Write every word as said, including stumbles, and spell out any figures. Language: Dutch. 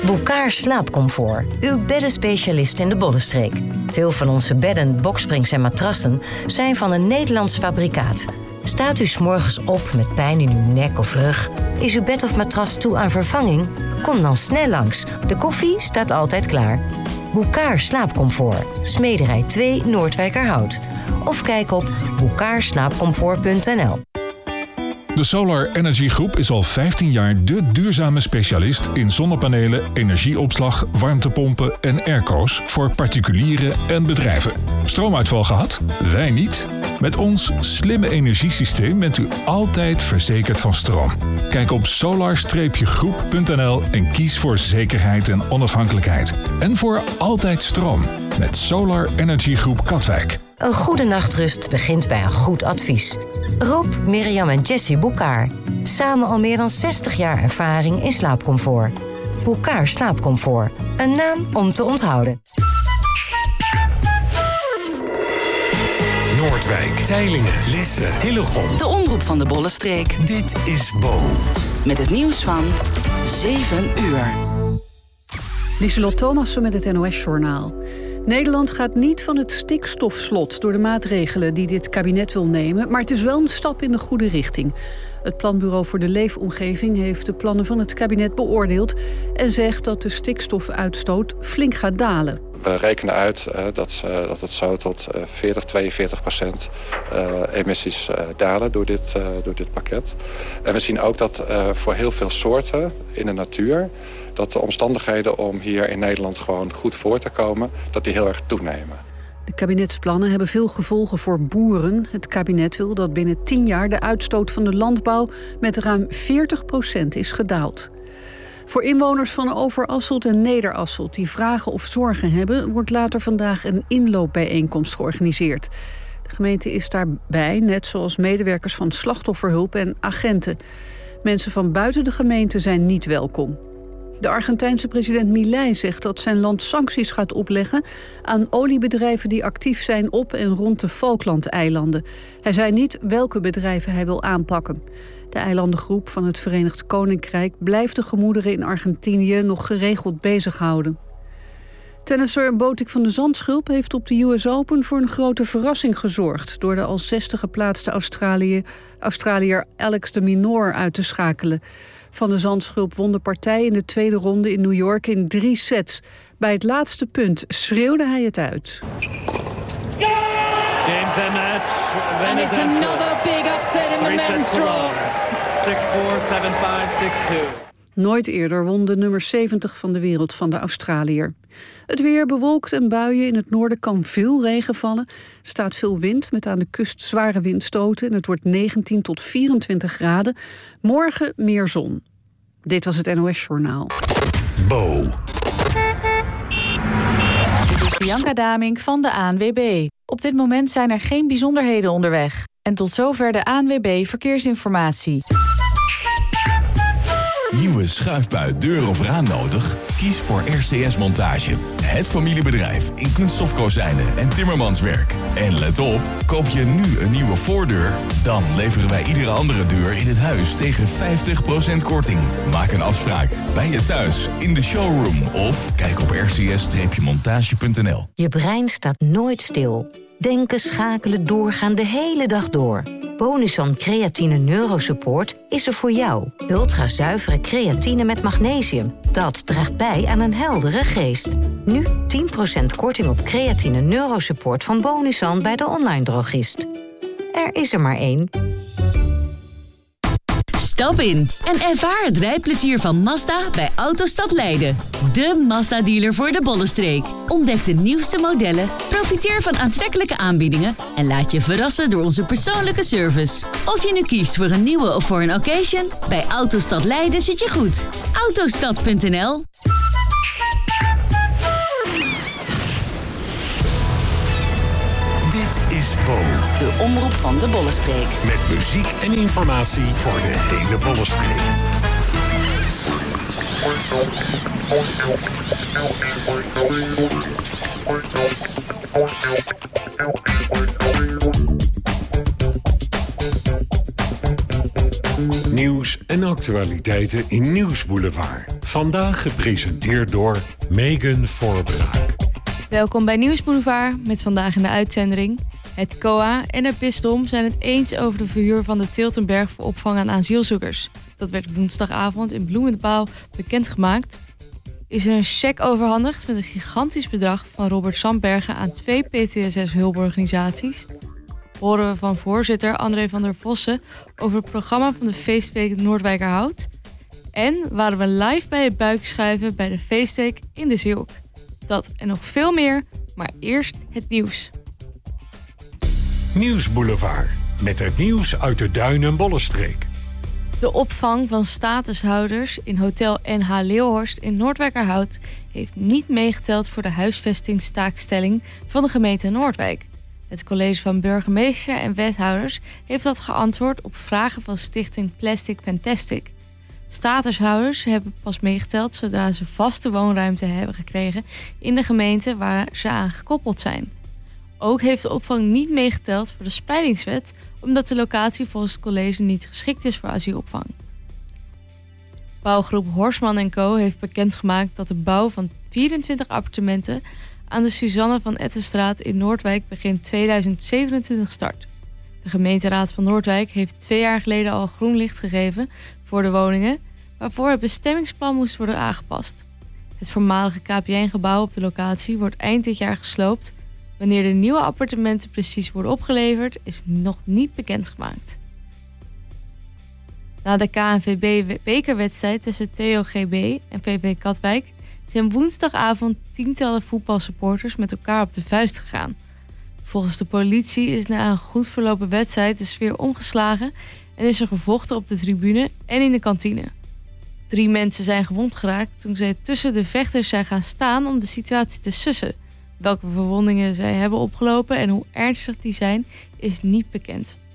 Bouckaar Slaapcomfort, uw beddenspecialist in de Bollenstreek. Veel van onze bedden, boksprings en matrassen zijn van een Nederlands fabrikaat. Staat u 's morgens op met pijn in uw nek of rug? Is uw bed of matras toe aan vervanging? Kom dan snel langs. De koffie staat altijd klaar. Bouckaar Slaapcomfort, Smederij twee Noordwijkerhout. Of kijk op bouckaar slaapcomfort punt n l. De Solar Energy Groep is al vijftien jaar de duurzame specialist in zonnepanelen, energieopslag, warmtepompen en airco's voor particulieren en bedrijven. Stroomuitval gehad? Wij niet. Met ons slimme energiesysteem bent u altijd verzekerd van stroom. Kijk op solar groep punt n l en kies voor zekerheid en onafhankelijkheid. En voor altijd stroom met Solar Energy Groep Katwijk. Een goede nachtrust begint bij een goed advies. Rob, Mirjam en Jessie Bouckaar. Samen al meer dan zestig jaar ervaring in slaapcomfort. Bouckaar Slaapcomfort. Een naam om te onthouden. Noordwijk, Teylingen, Lisse, Hillegom. De omroep van de Bollenstreek. Dit is Bo. Met het nieuws van zeven uur. Lieselot Thomassen met het N O S-journaal. Nederland gaat niet van het stikstofslot door de maatregelen die dit kabinet wil nemen, maar het is wel een stap in de goede richting. Het Planbureau voor de Leefomgeving heeft de plannen van het kabinet beoordeeld en zegt dat de stikstofuitstoot flink gaat dalen. We rekenen uit uh, dat, uh, dat het zo tot uh, veertig, tweeënveertig procent uh, emissies uh, dalen door dit, uh, door dit pakket. En we zien ook dat uh, voor heel veel soorten in de natuur, dat de omstandigheden om hier in Nederland gewoon goed voor te komen, dat die heel erg toenemen. De kabinetsplannen hebben veel gevolgen voor boeren. Het kabinet wil dat binnen tien jaar de uitstoot van de landbouw met ruim veertig procent is gedaald. Voor inwoners van Overasselt en Nederasselt die vragen of zorgen hebben, wordt later vandaag een inloopbijeenkomst georganiseerd. De gemeente is daarbij, net zoals medewerkers van slachtofferhulp en agenten. Mensen van buiten de gemeente zijn niet welkom. De Argentijnse president Milei zegt dat zijn land sancties gaat opleggen aan oliebedrijven die actief zijn op en rond de Falklandeilanden. Hij zei niet welke bedrijven hij wil aanpakken. De eilandengroep van het Verenigd Koninkrijk blijft de gemoederen in Argentinië nog geregeld bezighouden. Tennisser Botik van de Zandschulp heeft op de U S Open voor een grote verrassing gezorgd door de als zesde geplaatste Australië, Australiër Alex de Minaur uit te schakelen. Van de Zandschulp won de partij in de tweede ronde in New York in drie sets. Bij het laatste punt schreeuwde hij het uit. Games and match. And it's another big upset in the men's draw. six four, seven five, six two. Nooit eerder won de nummer zeventig van de wereld van de Australiër. Het weer bewolkt en buien. In het noorden kan veel regen vallen. Er staat veel wind met aan de kust zware windstoten. En het wordt negentien tot vierentwintig graden. Morgen meer zon. Dit was het N O S-journaal. Bo. Dit is Bianca Damink van de A N W B. Op dit moment zijn er geen bijzonderheden onderweg. En tot zover de A N W B Verkeersinformatie. Nieuwe schuifbui, deur of raam nodig? Kies voor R C S Montage. Het familiebedrijf in kunststofkozijnen en timmermanswerk. En let op, koop je nu een nieuwe voordeur, dan leveren wij iedere andere deur in het huis tegen vijftig procent korting. Maak een afspraak bij je thuis, in de showroom of kijk op r c s montage punt n l. Je brein staat nooit stil. Denken, schakelen, doorgaan de hele dag door. Bonuson Creatine Neurosupport is er voor jou. Ultrazuivere creatine met magnesium. Dat draagt bij aan een heldere geest. Nu tien procent korting op Creatine Neurosupport van Bonuson bij de online drogist. Er is er maar één. Stap in en ervaar het rijplezier van Mazda bij Autostad Leiden. De Mazda-dealer voor de Bollenstreek. Ontdek de nieuwste modellen, profiteer van aantrekkelijke aanbiedingen en laat je verrassen door onze persoonlijke service. Of je nu kiest voor een nieuwe of voor een occasion, bij Autostad Leiden zit je goed. Autostad punt n l. Dit is Bo. De omroep van de Bollenstreek. Met muziek en informatie voor de hele Bollenstreek. Nieuws en en actualiteiten in Nieuwsboulevard. Vandaag gepresenteerd door Megan Voorbraak. Welkom bij Nieuwsboulevard met vandaag in de uitzending. Het C O A en het bisdom zijn het eens over de verhuur van de Tiltenberg voor opvang aan asielzoekers. Dat werd woensdagavond in Bloem in de Pauw bekendgemaakt. Is er een cheque overhandigd met een gigantisch bedrag van Robert Sandbergen aan twee P T S S-hulporganisaties. Horen we van voorzitter André van der Vossen over het programma van de Feestweek Noordwijkerhout. En waren we live bij het buikschuiven bij de Feestweek in de Zilk. Dat en nog veel meer, maar eerst het nieuws. Nieuwsboulevard, met het nieuws uit de Duin- en Bollenstreek. De opvang van statushouders in Hotel N H Leeuwhorst in Noordwijkerhout heeft niet meegeteld voor de huisvestingstaakstelling van de gemeente Noordwijk. Het college van burgemeester en wethouders heeft dat geantwoord op vragen van stichting Plastic Fantastic. Statushouders hebben pas meegeteld zodra ze vaste woonruimte hebben gekregen in de gemeente waar ze aan gekoppeld zijn. Ook heeft de opvang niet meegeteld voor de spreidingswet, omdat de locatie volgens het college niet geschikt is voor asielopvang. Bouwgroep Horsman en Co heeft bekendgemaakt dat de bouw van vierentwintig appartementen aan de Suzanne van Ettenstraat in Noordwijk begin tweeduizend zevenentwintig start. De gemeenteraad van Noordwijk heeft twee jaar geleden al groen licht gegeven voor de woningen, waarvoor het bestemmingsplan moest worden aangepast. Het voormalige K P N-gebouw op de locatie wordt eind dit jaar gesloopt. Wanneer de nieuwe appartementen precies worden opgeleverd, is nog niet bekendgemaakt. Na de K N V B-bekerwedstrijd tussen T O G B en V V Katwijk zijn woensdagavond tientallen voetbalsupporters met elkaar op de vuist gegaan. Volgens de politie is na een goed verlopen wedstrijd de sfeer omgeslagen en is er gevochten op de tribune en in de kantine. Drie mensen zijn gewond geraakt toen zij tussen de vechters zijn gaan staan om de situatie te sussen. Welke verwondingen zij hebben opgelopen en hoe ernstig die zijn, is niet bekend.